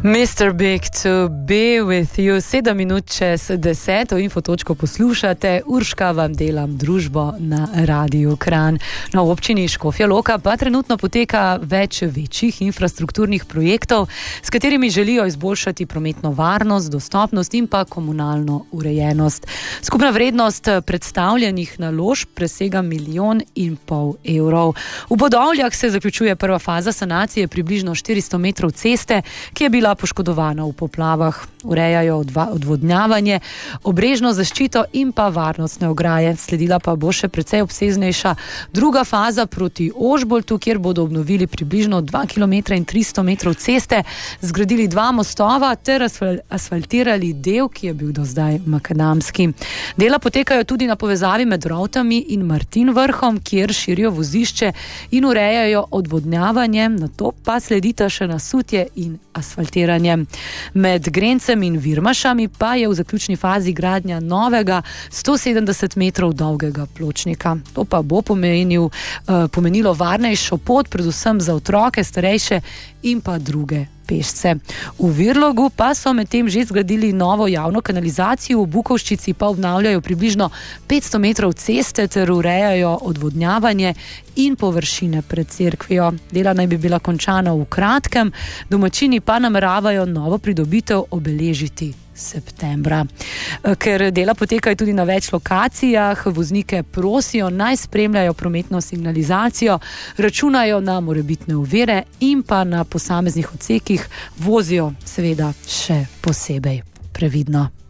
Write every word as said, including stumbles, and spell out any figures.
mister Big to be with you. Sedem minut čez deseto infotočko poslušate. Urška vam delam družbo na Radiu Kranj. No, v občini Škofja Loka pa trenutno poteka več večjih infrastrukturnih projektov, s katerimi želijo izboljšati prometno varnost, dostopnost in pa komunalno urejenost. Skupna vrednost predstavljenih naložb presega milijon in pol evrov. V Bodovljah se zaključuje prva faza sanacije približno štiristo metrov ceste, ki je bila poškodovana v poplavah. Urejajo odvodnjavanje, obrežno zaščito in pa varnostne ograje. Sledila pa bo še precej obsežnejša druga faza proti Ožboltu, kjer bodo obnovili približno dva kilometra in tristo metrov ceste, zgradili dva mostova ter asfaltirali del, ki je bil do zdaj makadamski. Dela potekajo tudi na povezavi med Rovtami in Martinvrhom, kjer širijo vozišče in urejajo odvodnjavanje, nato pa sledita še nasutje in asfaltiranje. Med Grencem in Virmašami pa je v zaključni fazi gradnja novega sto sedemdeset metrov dolgega pločnika. To pa bo pomenil, uh, pomenilo varnejšo pot, predvsem za otroke, starejše in pa druge pešce. V Virlogu pa so medtem že zgradili novo javno kanalizacijo, v Bukovščici pa obnavljajo približno petsto metrov ceste ter urejajo odvodnjavanje in površine pred cerkvijo. Dela naj bi bila končana v kratkem, domačini pa nameravajo novo pridobitev obeležiti septembra. Ker dela potekajo tudi na več lokacijah, voznike prosijo, naj spremljajo prometno signalizacijo, računajo na morebitne ovire in pa na posameznih odsekih vozijo seveda še posebej previdno.